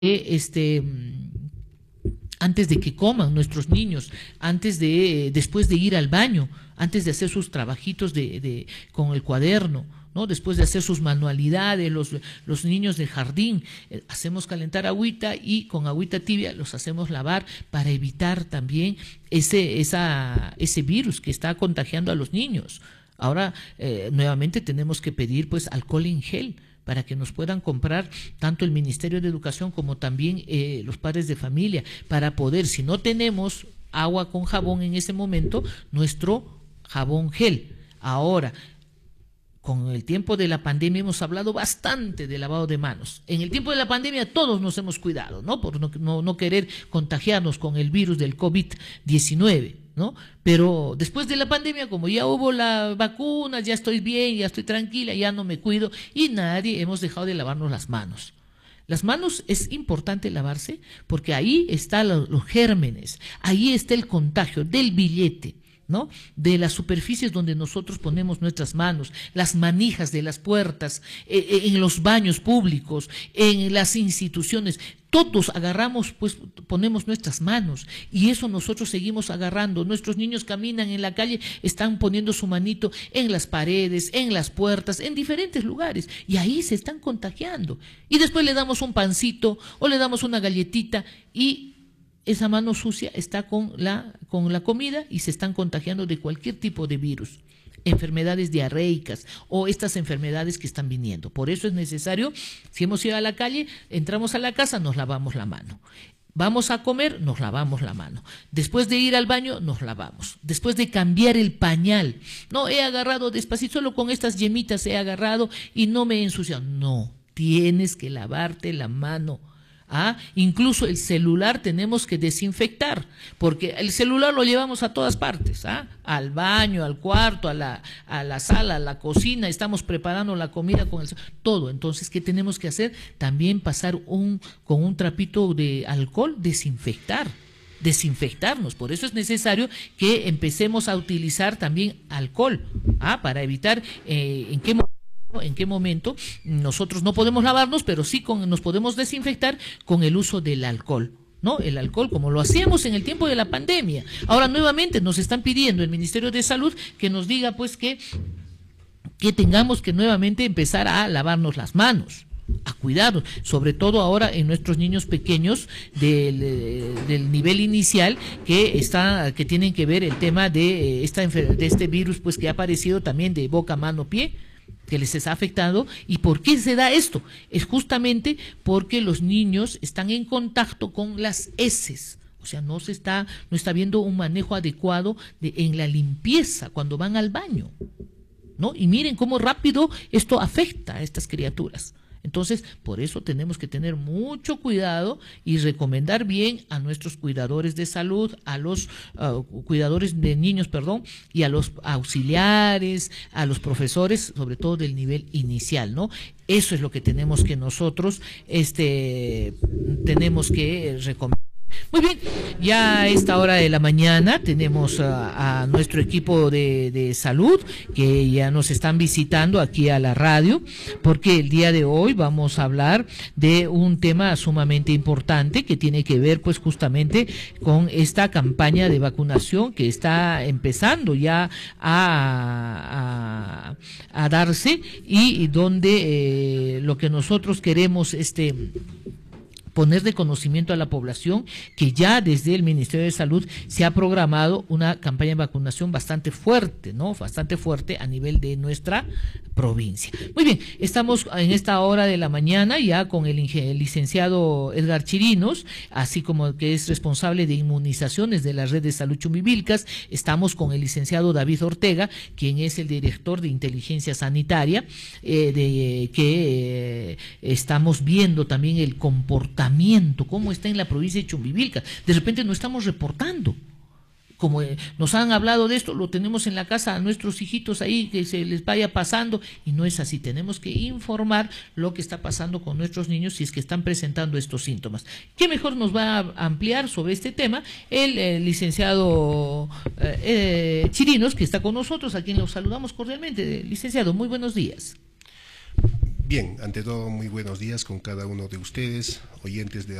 antes de que coman nuestros niños, después de ir al baño, antes de hacer sus trabajitos con el cuaderno, ¿no? Después de hacer sus manualidades, los niños del jardín, hacemos calentar agüita y con agüita tibia los hacemos lavar para evitar también ese virus que está contagiando a los niños. Ahora, nuevamente tenemos que pedir pues alcohol en gel para que nos puedan comprar tanto el Ministerio de Educación como también los padres de familia, para poder, si no tenemos agua con jabón en ese momento, nuestro jabón gel. Ahora, con el tiempo de la pandemia hemos hablado bastante de lavado de manos. En el tiempo de la pandemia todos nos hemos cuidado, ¿no? Por no querer contagiarnos con el virus del COVID-19, ¿no? Pero después de la pandemia, como ya hubo la vacuna, ya estoy bien, ya estoy tranquila, ya no me cuido, y nadie hemos dejado de lavarnos las manos. Las manos es importante lavarse porque ahí están los gérmenes, ahí está el contagio del billete, ¿no? De las superficies donde nosotros ponemos nuestras manos, las manijas de las puertas, en los baños públicos, en las instituciones, todos agarramos, pues ponemos nuestras manos y eso nosotros seguimos agarrando. Nuestros niños caminan en la calle, están poniendo su manito en las paredes, en las puertas, en diferentes lugares y ahí se están contagiando. Y después le damos un pancito o le damos una galletita y esa mano sucia está con la comida y se están contagiando de cualquier tipo de virus, enfermedades diarreicas o estas enfermedades que están viniendo. Por eso es necesario, si hemos ido a la calle, entramos a la casa, nos lavamos la mano. Vamos a comer, nos lavamos la mano. Después de ir al baño, nos lavamos. Después de cambiar el pañal. No, he agarrado despacito, solo con estas yemitas he agarrado y no me he ensuciado. No, tienes que lavarte la mano. Incluso el celular tenemos que desinfectar, porque el celular lo llevamos a todas partes, al baño, al cuarto, a la sala, a la cocina, estamos preparando la comida con todo. Entonces, ¿qué tenemos que hacer? También pasar con un trapito de alcohol, desinfectarnos. Por eso es necesario que empecemos a utilizar también alcohol, para evitar en qué momento nosotros no podemos lavarnos, pero sí nos podemos desinfectar con el uso del alcohol, ¿no? El alcohol, como lo hacíamos en el tiempo de la pandemia. Ahora nuevamente nos están pidiendo el Ministerio de Salud que nos diga pues que tengamos que nuevamente empezar a lavarnos las manos, a cuidarnos, sobre todo ahora en nuestros niños pequeños del nivel inicial que tienen que ver el tema de este virus pues que ha aparecido también de boca, mano, pie, que les está afectando. ¿Y por qué se da esto? Es justamente porque los niños están en contacto con las heces. O sea, no está habiendo un manejo adecuado en la limpieza cuando van al baño, ¿no? Y miren cómo rápido esto afecta a estas criaturas. Entonces, por eso tenemos que tener mucho cuidado y recomendar bien a nuestros cuidadores de salud, a los cuidadores de niños, y a los auxiliares, a los profesores, sobre todo del nivel inicial, ¿no? Eso es lo que tenemos que nosotros tenemos que recomendar. Muy bien, ya a esta hora de la mañana tenemos a nuestro equipo de salud que ya nos están visitando aquí a la radio, porque el día de hoy vamos a hablar de un tema sumamente importante que tiene que ver pues justamente con esta campaña de vacunación que está empezando ya a darse y donde lo que nosotros queremos poner de conocimiento a la población que ya desde el Ministerio de Salud se ha programado una campaña de vacunación bastante fuerte, ¿no? Bastante fuerte a nivel de nuestra provincia. Muy bien, estamos en esta hora de la mañana ya con el licenciado Edgar Chirinos, así como que es responsable de inmunizaciones de la Red de Salud Chumbivilcas. Estamos con el licenciado David Ortega, quien es el director de inteligencia sanitaria, que estamos viendo también el comportamiento, cómo está en la provincia de Chumbivilcas. De repente no estamos reportando. Como nos han hablado de esto, lo tenemos en la casa a nuestros hijitos ahí, que se les vaya pasando, y no es así. Tenemos que informar lo que está pasando con nuestros niños si es que están presentando estos síntomas. ¿Qué mejor nos va a ampliar sobre este tema? El licenciado Chirinos, que está con nosotros, a quien los saludamos cordialmente. Licenciado, muy buenos días. Bien, ante todo, muy buenos días con cada uno de ustedes, oyentes de